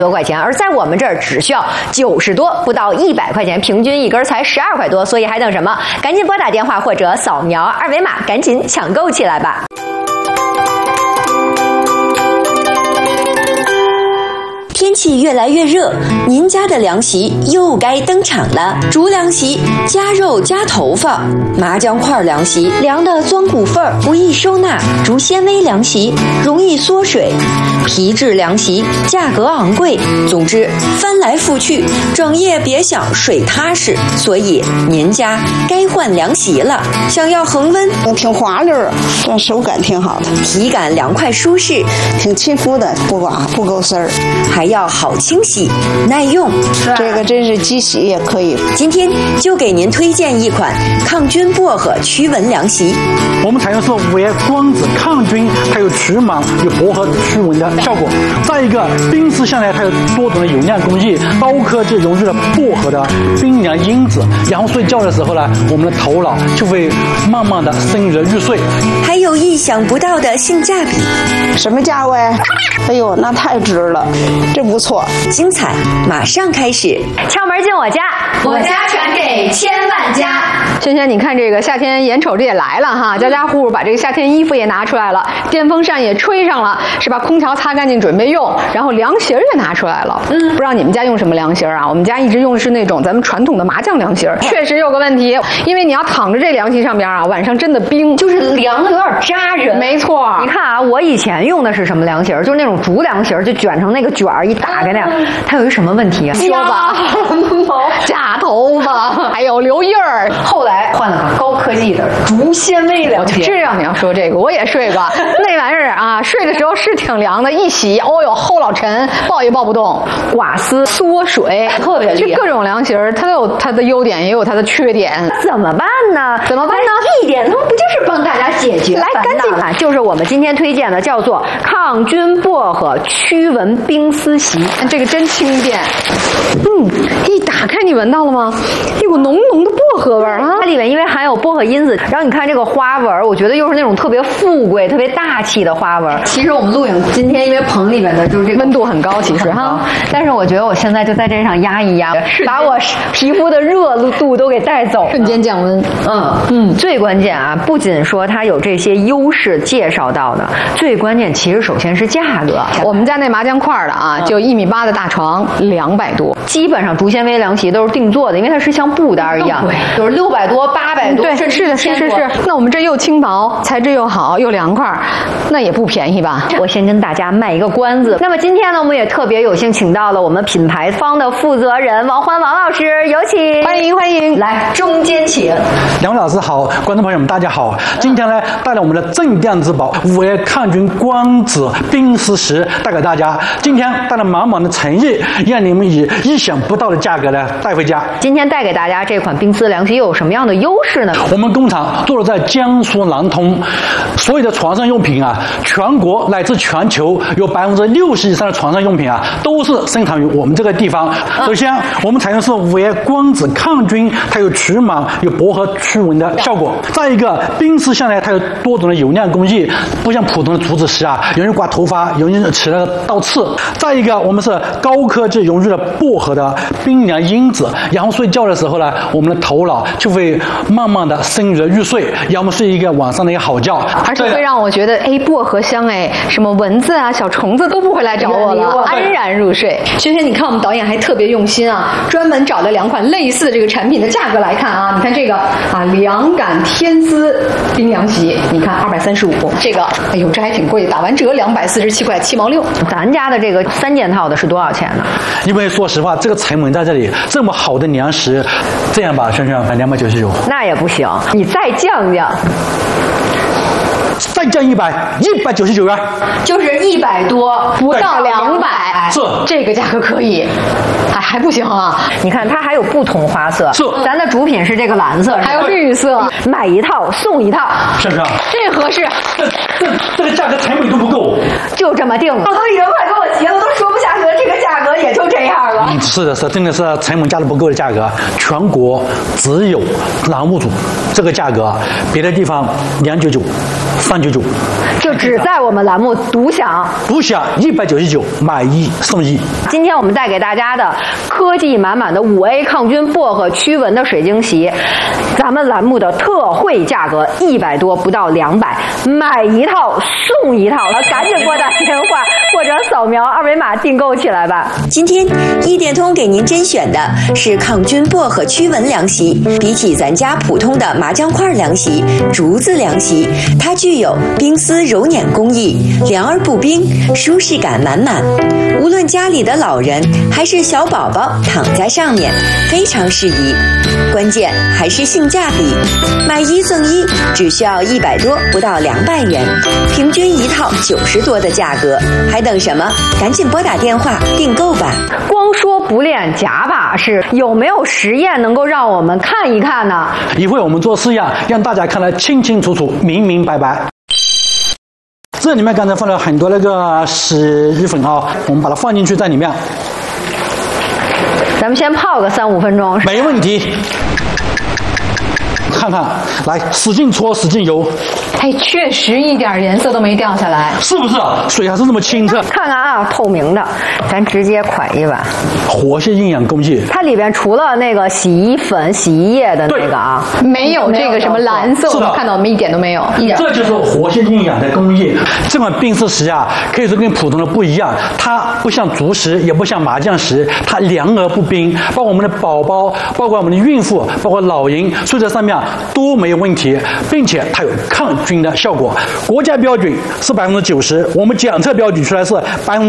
多块钱，而在我们这儿只需要90多，不到100块钱，平均一根才12块多，所以还等什么？赶紧拨打电话或者扫描二维码，赶紧抢购起来吧！ 天气越来越热，您家的凉席又该登场了。竹凉席加肉加头发，麻姜块凉席凉的钻骨缝儿，不易收纳；竹纤维凉席容易缩水，皮质凉席价格昂贵。总之，翻来覆去，整夜别想睡踏实。所以您家该换凉席了。想要恒温， 挺滑溜儿，这手感挺好的， 体感凉快舒适， 挺亲肤的，不刮不勾丝儿， 还要好清洗耐用。 这个真是机洗也可以。 今天就给您推荐一款抗菌薄荷驱蚊凉席。 我们采用是5叶光子抗菌，它有驱螨、有薄荷驱蚊的效果。再一个，冰丝下来它有多种的有量工艺，高科技融入了薄荷的冰凉因子，然后睡觉的时候呢，我们的头脑就会慢慢的深入入睡。 还有意想不到的性价比。 什么价位？哎呦，那太值了，这不错。 精彩马上开始。 敲门进我家，我家传给千万家。轩轩，你看这个夏天眼瞅着也来了哈，家家户户把这个夏天衣服也拿出来了，电风扇也吹上了，是吧？空调擦干净准备用，然后凉席也拿出来了。不知道你们家用什么凉席啊？我们家一直用的是那种咱们传统的麻将凉席，确实有个问题，因为你要躺着这凉席上边啊，晚上真的冰，就是凉的有点扎人。没错，你看啊，我以前用的是什么凉席？就是那种竹凉席，就卷成那个卷儿一打开那样。它有一什么问题啊？说吧，假头发，还有留印儿。后来换了个高科技的竹纤维凉席。这样你要说这个，我也睡过。那玩意儿啊，睡的时候是挺凉的，一洗，哦哟，齁老沉，抱也抱不动，刮丝缩水，特别厉害。这各种凉席它都有它的优点，也有它的缺点。怎么办呢？怎么办呢？一点，它不就是帮大家解决？来，赶紧看，就是我们今天推荐的，叫做抗菌薄荷驱蚊冰丝席。这个真轻便。一打开你闻到了吗？一股浓浓的薄荷味啊！它里面因为含有薄荷因子，然后你看这个花纹，我觉得又是那种特别富贵、特别大气的花纹。其实我们录影今天因为棚里面的就是这个温度很高，其实哈，但是我觉得我现在就在这上压一压，把我皮肤的热度都给带走，瞬间降温。最关键啊，不仅说它有这些优势介绍到的，最关键其实首先是价格。我们家那麻将块的啊，就1.8米的大床200多，基本上竹纤维凉席都是定做的，因为它是像布单一样，就是600多、800多，对，是的，是。那我们这又轻薄，材质又好，又凉快，那也不便宜吧？我先跟大家卖一个关子。那么今天呢，我们也特别有幸请到了我们品牌方的负责人王欢王老师，有请，欢迎，来中间请。 两位老师好，观众朋友们大家好，今天呢带来我们的镇店之宝5叶抗菌光子冰丝席带给大家。今天带来满满的诚意，让你们以意想不到的价格呢带回家。 今天带给大家这款冰丝凉席又有什么样的优势呢？ 我们工厂坐落在江苏南通，所有的床上用品啊，全国乃至全球有60%以上的床上用品啊，都是生产于我们这个地方。首先，我们采用是5叶光子抗菌，它有驱螨、有薄荷驱蚊的效果。再一个，冰丝下来它有多种的有量工艺，不像普通的竹子席啊，容易刮头发，容易起那个倒刺。再一个，我们是高科技融入了薄荷的冰凉因子，然后睡觉的时候呢，我们的头脑就会慢慢的深入入睡，让我们睡一个晚上的一个好觉， 而且会让我觉得薄荷香什么蚊子啊、小虫子都不会来找我了，安然入睡。轩轩，你看我们导演还特别用心啊，专门找了2款类似的这个产品的价格来看啊，你看这个啊，凉感天丝冰凉席，你看235，这个这还挺贵，打完折247块7毛6。咱家的这个3件套的是多少钱呢？ 因为说实话，这个成本在这里，这么好的凉席，这样吧，轩轩，299。那也不行，你再降降。 再降199元， 就是100多，不到200， 是这个价格可以，还不行啊！你看它还有不同花色， 是咱的主品是这个蓝色，还有绿色，买一套送一套， 是不是？ 这合适， 这个价格成本都不够， 就这么定了。我都已经快给我急了，都说不下去了，这个价格也就这样了。 是的，真的是成本价都不够的价格，全国只有南屋主这个价格，别的地方299。 399， 就只在我们栏目独享 199，买1送1。 今天我们带给大家的科技满满的5A 抗菌薄荷驱蚊的水晶席，咱们栏目的特惠价格100多，不到200，买一套送一套，赶紧拨打电话或者扫描二维码订购起来吧。 今天一点通给您甄选的是抗菌薄荷驱蚊凉席，比起咱家普通的麻将块凉席、竹子凉席，它具有冰丝揉捻工艺，凉而不冰，舒适感满满。无论家里的老人还是小宝宝躺在上面，非常适宜。关键还是性价比，买1送1，只需要100多，不到200元，平均一套90多的价格，还等什么？赶紧拨打电话订购吧。 光说不练假把式，有没有实验能够让我们看一看呢？ 一会我们做试验，让大家看得清清楚楚、明明白白。这里面刚才放了很多那个洗衣粉啊，我们把它放进去在里面。 咱们先泡个3-5分钟， 没问题。看看，来，使劲搓，使劲揉。 哎，确实一点颜色都没掉下来， 是不是？水还是这么清澈。 看看啊，透明的，咱直接㧟一碗。 活性营养工艺， 它里边除了那个洗衣粉、洗衣液的那个啊，没有这个什么蓝色，我们看到我们一点都没有，一点。 这就是活性营养的工艺。这款冰丝席啊，可以说跟普通的不一样，它不像竹席，也不像麻将席，它凉而不冰，包括我们的宝宝，包括我们的孕妇，包括老人睡在上面都没有问题，并且它有抗菌的效果。国家标准是90%，我们检测标准出来是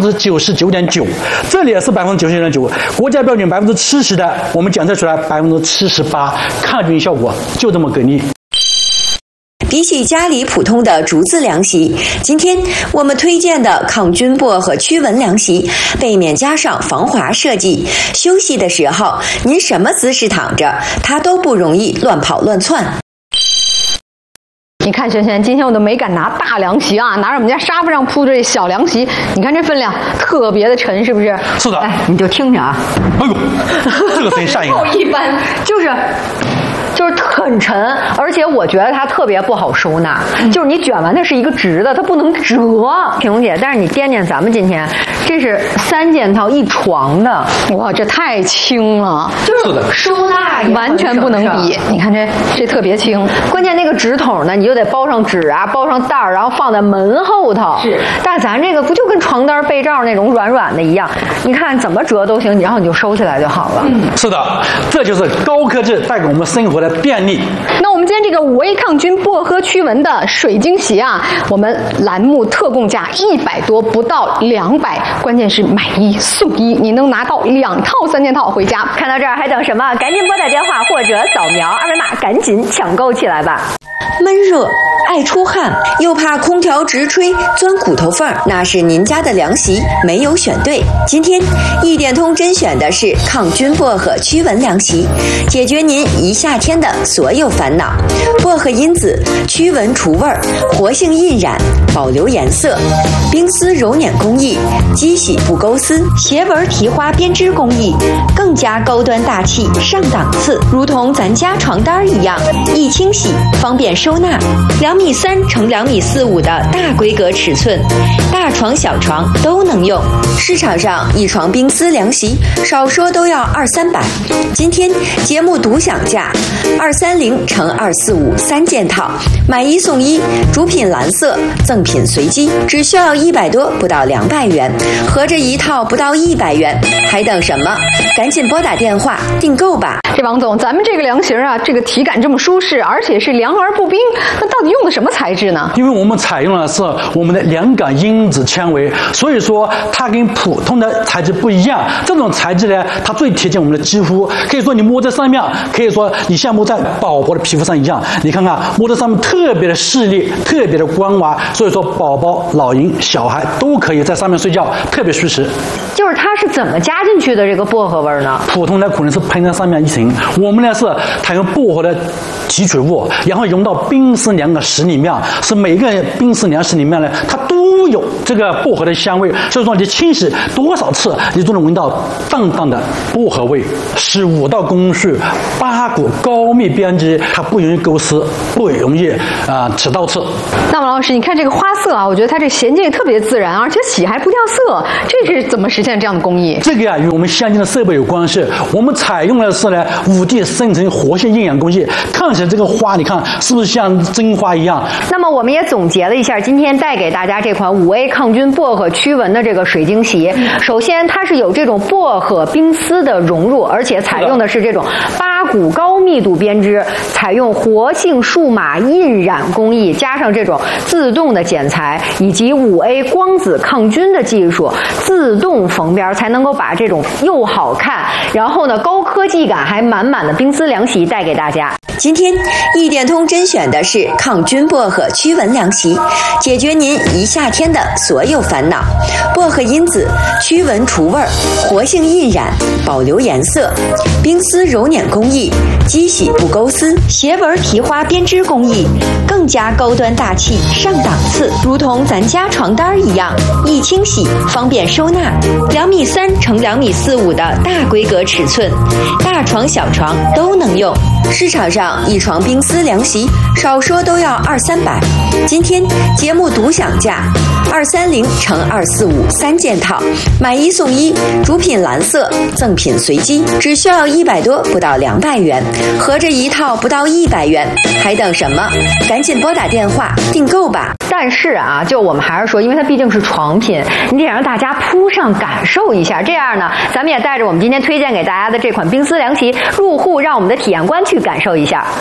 99.9%，这里也是99.9%，国家标准70%的，我们检测出来78%，抗菌效果就这么给力。 比起家里普通的竹子凉席，今天我们推荐的抗菌薄荷驱蚊凉席，背面加上防滑设计，休息的时候您什么姿势躺着，它都不容易乱跑乱窜。 你看萱萱，今天我都没敢拿大凉席啊，拿着我们家沙发上铺的这小凉席，你看这分量特别的沉，是不是？ 是的。 哎，你就听着啊。 哎呦，这个声音吓人。 一般就是很沉，而且我觉得它特别不好收纳，就是你卷完它是一个直的，它不能折。萍蓉姐，但是你掂掂咱们今天这是3件套1床的，哇，这太轻了，就是收纳完全不能比。你看这特别轻，关键那个纸筒呢，你就得包上纸啊，包上袋儿，然后放在门后头。是，但咱这个不就跟床单被罩那种软软的一样？你看怎么折都行，然后你就收起来就好了。 是的，这就是高科技带给我们生活的便利。 那我们今天这个5A 抗菌薄荷驱蚊的水晶席啊，我们栏目特供价100多，不到200，关键是买1送1，你能拿到2套3件套回家。看到这儿还等什么？赶紧拨打电话或者扫描二维码，赶紧抢购起来吧。 闷热、爱出汗，又怕空调直吹钻骨头缝，那是您家的凉席没有选对。今天一点通甄选的是抗菌薄荷驱蚊凉席，解决您一夏天的所有烦恼。薄荷因子驱蚊除味儿，活性印染，保留颜色，冰丝揉捻工艺，机洗不勾丝，斜纹提花编织工艺，更加高端大气上档次，如同咱家床单一样，易清洗，方便收纳，2.3米乘2.45米的大规格尺寸，大床小床都能用。市场上一床冰丝凉席少说都要200-300，今天节目独享价230乘245 3件套，买1送1，主品蓝色，赠品随机，只需要100多，不到200元，合着一套不到100元，还等什么？赶紧拨打电话订购吧。 这王总，咱们这个凉席啊，这个体感这么舒适，而且是凉而不冰，那到底用的什么材质呢？ 因为我们采用的是我们的凉感因子纤维，所以说它跟普通的材质不一样。这种材质呢，它最贴近我们的肌肤，可以说你摸在上面，可以说你像摸在宝宝的皮肤上一样。你看看摸在上面特别的细腻，特别的光滑，所以说宝宝、老人、小孩都可以在上面睡觉，特别舒适。 就是它是怎么加进去的这个薄荷味呢？ 普通的可能是喷在上面一层，我们呢是采用薄荷的提取物，然后融到冰丝凉的石里面，是每个冰丝凉石里面呢，它都有这个薄荷的香味，所以说你清洗多少次，你都能闻到淡淡的薄荷味。15道工序，8股高密编织，它不容易勾丝，不容易起倒刺。 那么老师，你看这个花色啊，我觉得它这衔接特别自然，而且洗还不掉色，这是怎么实现这样的工艺？ 这个与我们相机的设备有关系。我们采用的是呢5D 生成活性印染工艺，看起来这个花，你看是不是像真花一样？ 那么我们也总结了一下，今天带给大家这款5A 抗菌薄荷驱蚊的这个水晶席。首先，它是有这种薄荷冰丝的融入，而且采用的是这种8股高密度编织，采用活性数码印染工艺，加上这种自动的剪裁，以及5A 光子抗菌的技术，自动缝边，才能够把这种又好看，然后呢高科技感还满满的冰丝凉席带给大家。 今天一点通甄选的是抗菌薄荷驱蚊凉席，解决您一夏天的所有烦恼。薄荷因子驱蚊除味儿，活性印染，保留颜色，冰丝揉捻工艺，机洗不勾丝，斜纹提花编织工艺，更加高端大气上档次，如同咱家床单一样，易清洗，方便收纳，2.3米乘2.45米的大规格尺寸，大床小床都能用。市场上一床冰丝凉席少说都要200-300，今天节目独享价230乘245 3件套，买1送1，主品蓝色，赠品随机，只需要100多，不到200元，合着一套不到100元，还等什么？赶紧拨打电话订购吧。 但是啊，就我们还是说，因为它毕竟是床品，你得让大家铺上感受一下。这样呢，咱们也带着我们今天推荐给大家的这款冰丝凉席入户，让我们的体验官去感受一下。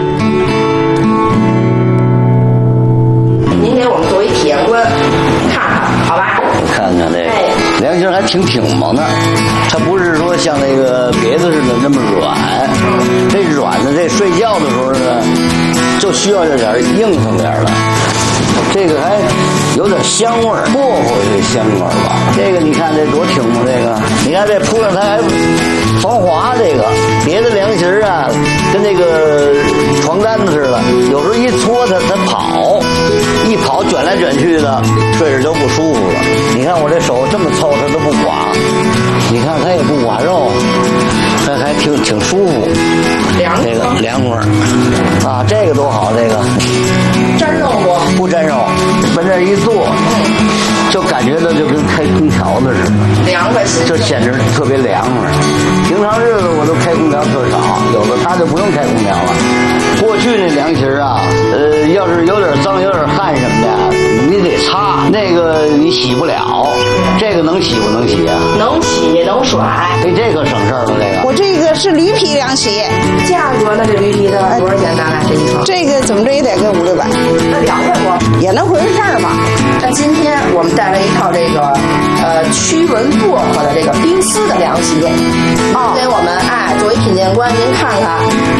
您给我们作为体验官看看，好吧？ 看看这个凉席还挺猛的，它不是说像那个别的似的那么软，这软的这睡觉的时候呢，就需要这点硬性点的。这个还有点香味儿，薄荷这香味儿吧。这个你看这多挺吗？这个你看这铺上它还防滑，这个别的凉席啊，跟那个床单子似的，有时候一搓它跑，一跑卷来卷去的，睡着就不舒服了。你看我这手这么凑，它都不刮，你看它也不刮肉，它还挺舒服，这个凉快啊，这个多好，这个沾肉不沾肉，往这一坐，就感觉到就跟开空调的似的， 凉快， 就简直特别凉快。平常日子我都开空调特少，有的他就不用开空调了。过去那凉席啊，要是有点脏有点汗什么的，你得擦，那个你洗不了。这个能洗不能洗啊？ 能洗能甩。 哎，这可省事儿了。这个我这个是驴皮凉席， 价格呢？这驴皮的多少钱？大概这一床？ 这个怎么着也得个500-600， 那凉快不？ 也能回事儿吧。 那今天我们带来一套这个驱蚊薄荷的这个冰丝的凉席，给我们作为品鉴官您看看，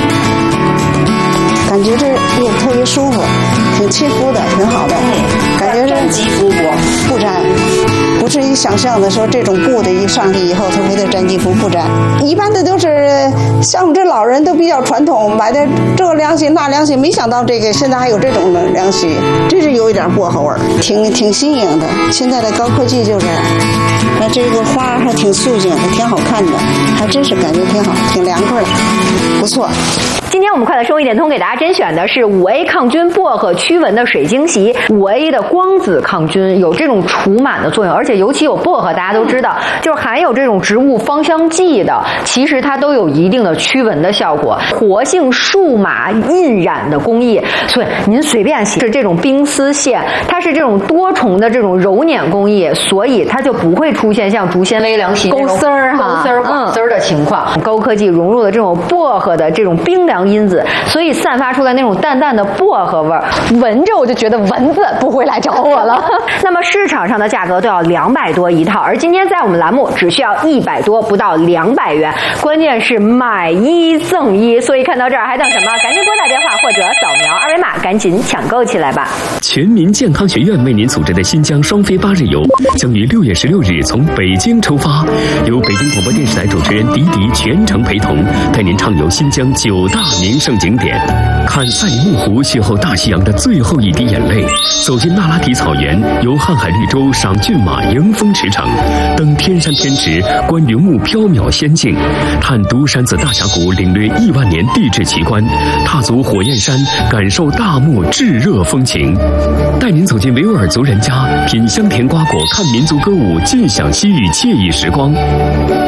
感觉这也特别舒服，挺亲肤的，挺好的。感觉沾肌肤不沾，不是你想象的说这种布的一上去以后它会得沾肌肤，不沾。一般的都是像我们这老人都比较传统，买的这个凉席那凉席，没想到这个现在还有这种凉席，真是有一点薄荷味儿，挺新颖的。现在的高科技就这样。那这个花还挺素净，还挺好看的，还真是感觉挺好，挺凉快的，不错。 今天我们快乐生活一点通给大家甄选的是5A 抗菌薄荷驱蚊的水晶席，5A 的光子抗菌，有这种除螨的作用，而且尤其有薄荷，大家都知道，就是含有这种植物芳香剂的，其实它都有一定的驱蚊的效果。活性数码印染的工艺，所以您随便洗是这种冰丝线，它是这种多重的这种揉捻工艺，所以它就不会出现像竹纤维凉席勾丝儿哈、刮丝儿的情况。高科技融入了这种薄荷的这种冰凉因子，所以散发出来那种淡淡的薄荷味儿，闻着我就觉得蚊子不会来找我了。那么市场上的价格都要200多一套，而今天在我们栏目只需要100多，不到200元，关键是买1赠1，所以看到这儿还等什么？赶紧拨打电话或者扫描二维码，赶紧抢购起来吧！ 全民健康学院为您组织的新疆双非8日游将于6月16日从北京出发，由北京广播电视台主持人迪迪全程陪同，带您畅游新疆9大名胜景点，看赛里木湖邂逅大西洋的最后一滴眼泪，走进那拉提草原，游瀚海绿洲赏骏马迎风驰骋，登天山天池观云雾缥缈仙境，探独山子大峡谷领略亿万年地质奇观，踏足火焰山感受大漠炙热风情，带您走进维吾尔族人家，品香甜瓜果，看民族歌舞，尽享西域惬意时光。